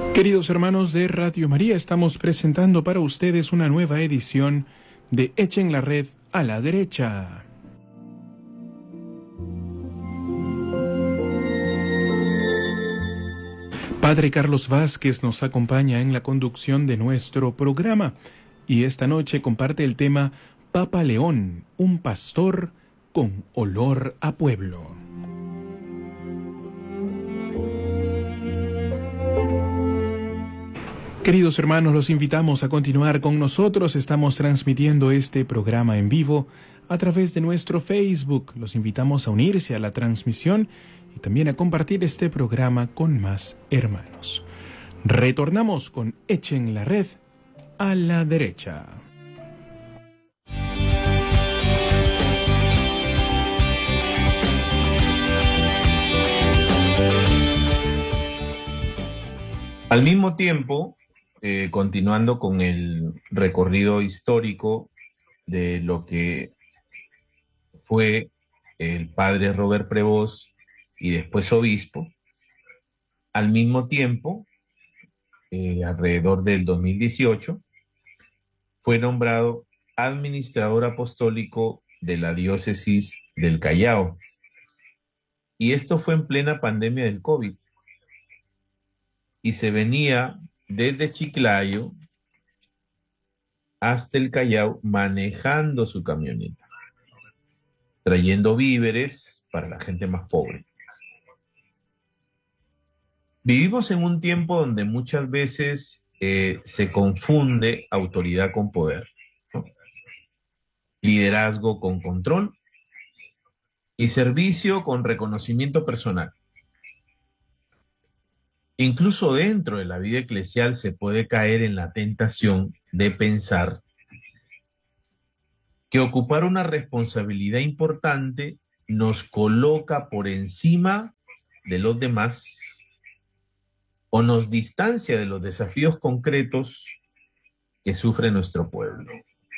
Queridos hermanos de Radio María, estamos presentando para ustedes una nueva edición de Echen la Red a la Derecha. Padre Carlos Vázquez nos acompaña en la conducción de nuestro programa y esta noche comparte el tema Papa León, un pastor con olor a pueblo. Queridos hermanos, los invitamos a continuar con nosotros. Estamos transmitiendo este programa en vivo a través de nuestro Facebook. Los invitamos a unirse a la transmisión y también a compartir este programa con más hermanos. Retornamos con Echen la Red a la Derecha. Al mismo tiempo, continuando con el recorrido histórico de lo que fue el padre Robert Prevost y después obispo, al mismo tiempo, alrededor del 2018, fue nombrado administrador apostólico de la diócesis del Callao. Y esto fue en plena pandemia del COVID. Y se venía desde Chiclayo hasta el Callao manejando su camioneta, trayendo víveres para la gente más pobre. Vivimos en un tiempo donde muchas veces se confunde autoridad con poder, ¿no? Liderazgo con control y servicio con reconocimiento personal. Incluso dentro de la vida eclesial se puede caer en la tentación de pensar que ocupar una responsabilidad importante nos coloca por encima de los demás o nos distancia de los desafíos concretos que sufre nuestro pueblo.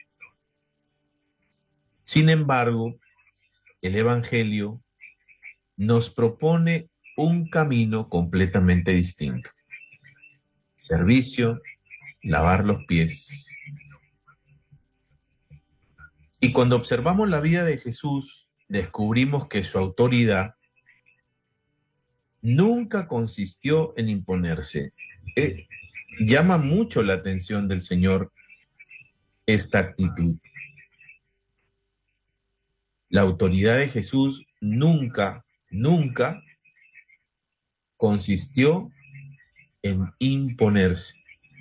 Sin embargo, el Evangelio nos propone un camino completamente distinto. Servicio, lavar los pies. Y cuando observamos la vida de Jesús, descubrimos que su autoridad nunca consistió en imponerse. Llama mucho la atención del Señor esta actitud. La autoridad de Jesús nunca consistió en imponerse.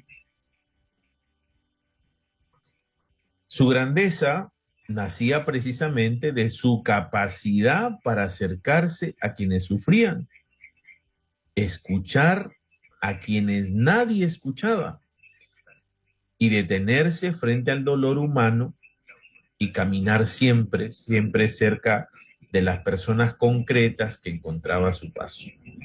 Su grandeza nacía precisamente de su capacidad para acercarse a quienes sufrían, escuchar a quienes nadie escuchaba y detenerse frente al dolor humano y caminar siempre cerca de las personas concretas que encontraba a su paso.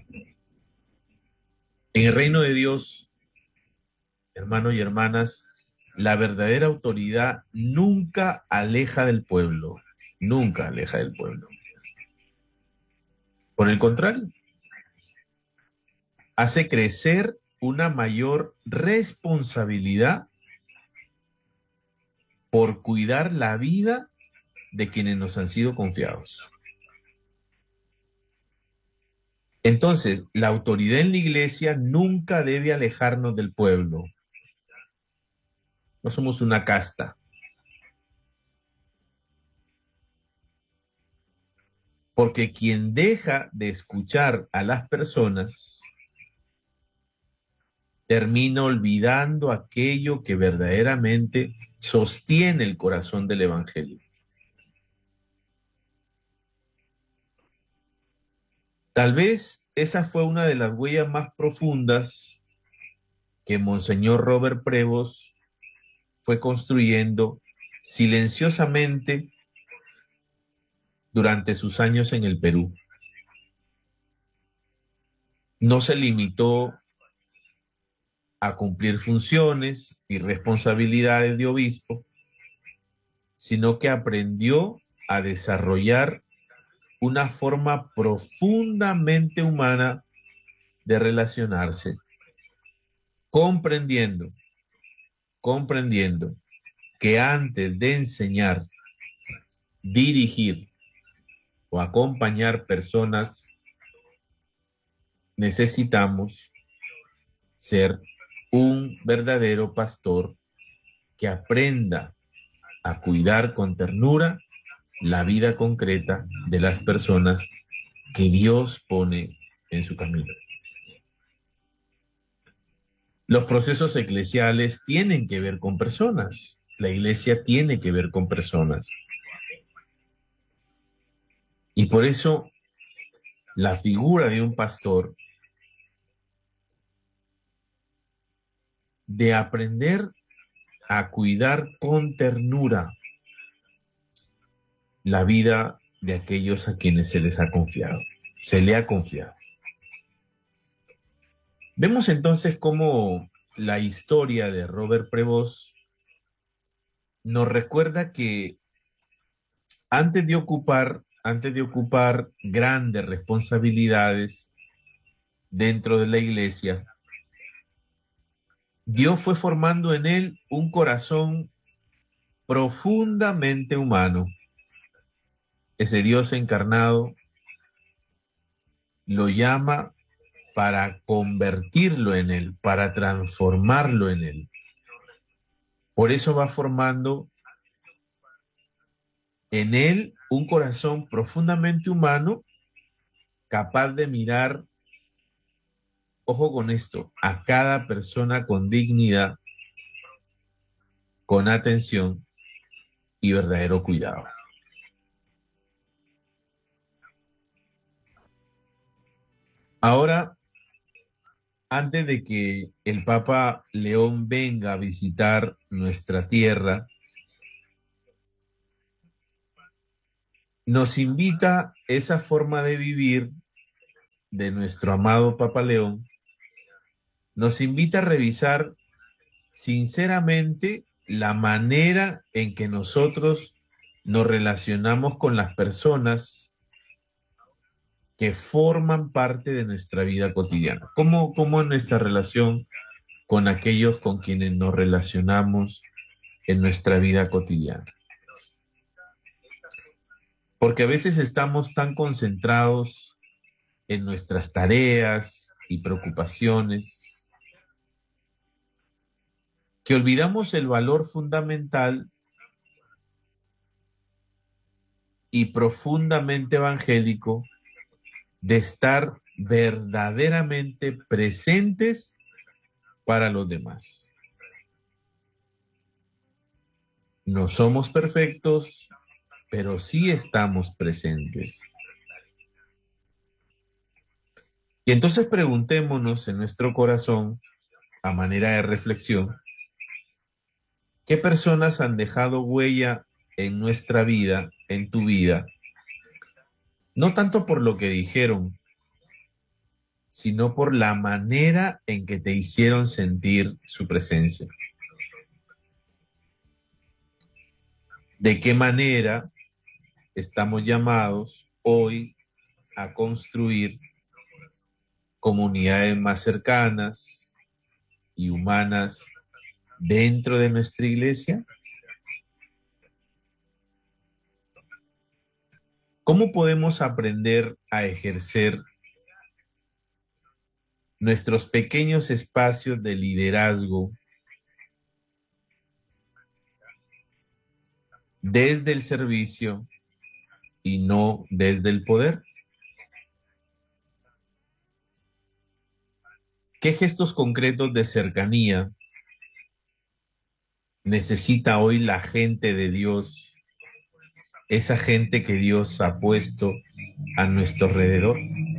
En el reino de Dios, hermanos y hermanas, la verdadera autoridad nunca aleja del pueblo, nunca aleja del pueblo. Por el contrario, hace crecer una mayor responsabilidad por cuidar la vida de quienes nos han sido confiados. Entonces, la autoridad en la iglesia nunca debe alejarnos del pueblo. No somos una casta. Porque quien deja de escuchar a las personas termina olvidando aquello que verdaderamente sostiene el corazón del Evangelio. Tal vez esa fue una de las huellas más profundas que Monseñor Robert Prevost fue construyendo silenciosamente durante sus años en el Perú. No se limitó a cumplir funciones y responsabilidades de obispo, sino que aprendió a desarrollar una forma profundamente humana de relacionarse comprendiendo que antes de enseñar, dirigir o acompañar personas, necesitamos ser un verdadero pastor que aprenda a cuidar con ternura la vida concreta de las personas que Dios pone en su camino. Los procesos eclesiales tienen que ver con personas. La iglesia tiene que ver con personas. Y por eso la figura de un pastor, de aprender a cuidar con ternura la vida de aquellos a quienes se les ha confiado, se le ha confiado. Vemos entonces cómo la historia de Robert Prevost nos recuerda que antes de ocupar grandes responsabilidades dentro de la iglesia, Dios fue formando en él un corazón profundamente humano. Ese Dios encarnado lo llama para convertirlo en él, para transformarlo en él. Por eso va formando en él un corazón profundamente humano, capaz de mirar, ojo con esto, a cada persona con dignidad, con atención y verdadero cuidado. Ahora, antes de que el Papa León venga a visitar nuestra tierra, nos invita esa forma de vivir de nuestro amado Papa León, nos invita a revisar sinceramente la manera en que nosotros nos relacionamos con las personas que forman parte de nuestra vida cotidiana. ¿Cómo es nuestra relación con aquellos con quienes nos relacionamos en nuestra vida cotidiana? Porque a veces estamos tan concentrados en nuestras tareas y preocupaciones que olvidamos el valor fundamental y profundamente evangélico de estar verdaderamente presentes para los demás. No somos perfectos, pero sí estamos presentes. Y entonces preguntémonos en nuestro corazón, a manera de reflexión, ¿qué personas han dejado huella en nuestra vida, en tu vida? No tanto por lo que dijeron, sino por la manera en que te hicieron sentir su presencia. ¿De qué manera estamos llamados hoy a construir comunidades más cercanas y humanas dentro de nuestra iglesia? ¿Cómo podemos aprender a ejercer nuestros pequeños espacios de liderazgo desde el servicio y no desde el poder? ¿Qué gestos concretos de cercanía necesita hoy la gente de Dios, esa gente que Dios ha puesto a nuestro alrededor?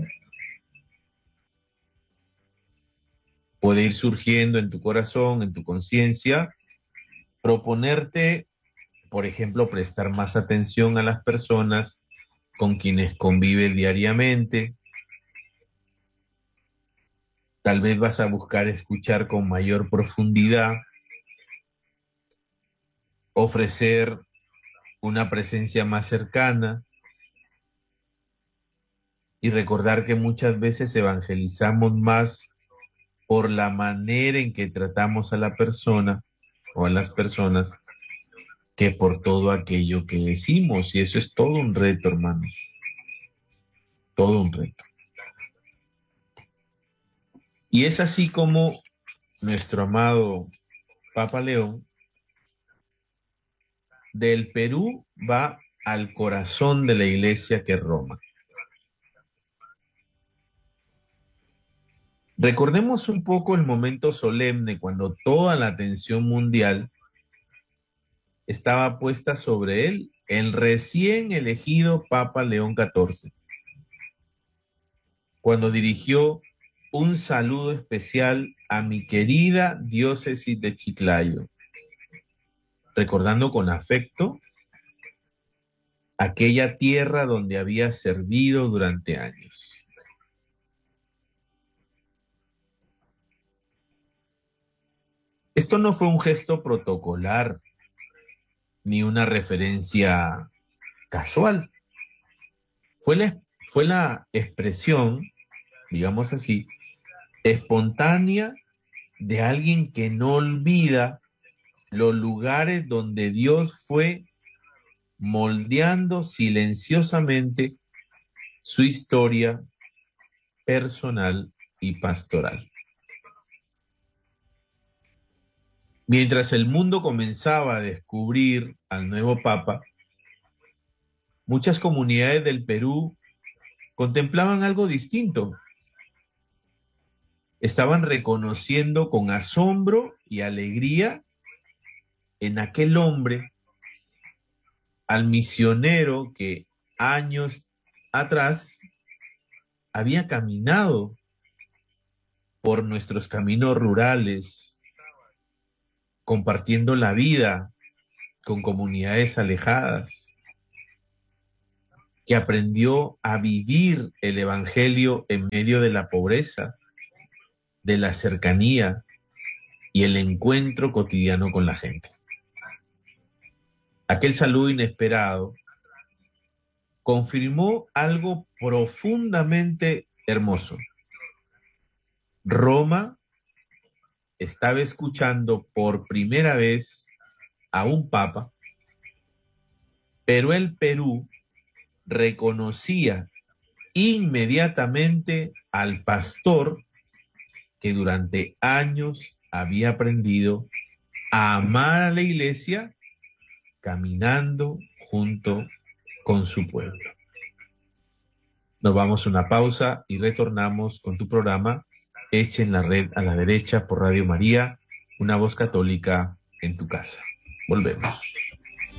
Puede ir surgiendo en tu corazón, en tu conciencia, proponerte, por ejemplo, prestar más atención a las personas con quienes convives diariamente. Tal vez vas a buscar escuchar con mayor profundidad, ofrecer una presencia más cercana y recordar que muchas veces evangelizamos más por la manera en que tratamos a la persona o a las personas que por todo aquello que decimos. Y eso es todo un reto, hermanos. Todo un reto. Y es así como nuestro amado Papa León del Perú va al corazón de la iglesia, que es Roma. Recordemos un poco el momento solemne cuando toda la atención mundial estaba puesta sobre él, el recién elegido Papa León XIV, cuando dirigió un saludo especial a mi querida diócesis de Chiclayo, recordando con afecto aquella tierra donde había servido durante años. Esto no fue un gesto protocolar ni una referencia casual. Fue la expresión, digamos así, espontánea de alguien que no olvida los lugares donde Dios fue moldeando silenciosamente su historia personal y pastoral. Mientras el mundo comenzaba a descubrir al nuevo Papa, muchas comunidades del Perú contemplaban algo distinto. Estaban reconociendo con asombro y alegría en aquel hombre al misionero que años atrás había caminado por nuestros caminos rurales, compartiendo la vida con comunidades alejadas, que aprendió a vivir el evangelio en medio de la pobreza, de la cercanía y el encuentro cotidiano con la gente. Aquel saludo inesperado confirmó algo profundamente hermoso. Roma estaba escuchando por primera vez a un papa, pero el Perú reconocía inmediatamente al pastor que durante años había aprendido a amar a la iglesia caminando junto con su pueblo. Nos vamos a una pausa y retornamos con tu programa Echen la Red a la Derecha por Radio María, una voz católica en tu casa. Volvemos.